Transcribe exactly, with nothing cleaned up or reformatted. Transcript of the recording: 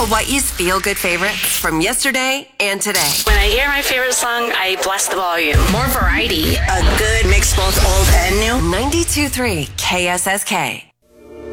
Hawaii's feel-good favorites from yesterday and today. When I hear my favorite song, I bless the volume. More variety. A good mix, both old and new. ninety-two point three K S S K.